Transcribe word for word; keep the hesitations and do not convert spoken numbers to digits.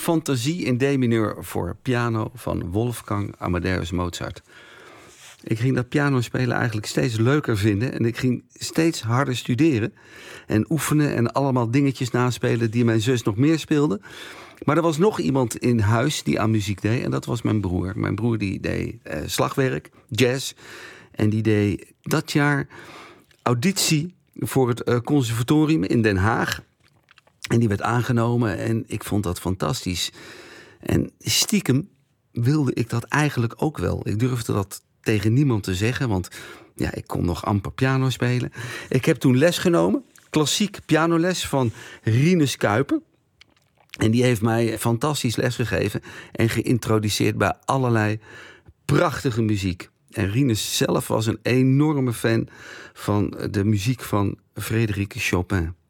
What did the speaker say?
Fantasie in D-mineur voor piano van Wolfgang Amadeus Mozart. Ik ging dat pianospelen eigenlijk steeds leuker vinden. En ik ging steeds harder studeren. En oefenen en allemaal dingetjes naspelen die mijn zus nog meer speelde. Maar er was nog iemand in huis die aan muziek deed. En dat was mijn broer. Mijn broer die deed eh, slagwerk, jazz. En die deed dat jaar auditie voor het uh, conservatorium in Den Haag. En die werd aangenomen en ik vond dat fantastisch. En stiekem wilde ik dat eigenlijk ook wel. Ik durfde dat tegen niemand te zeggen, want ja, ik kon nog amper piano spelen. Ik heb toen les genomen, klassiek pianoles van Rinus Kuiper. En die heeft mij fantastisch lesgegeven en geïntroduceerd bij allerlei prachtige muziek. En Rinus zelf was een enorme fan van de muziek van Frédéric Chopin.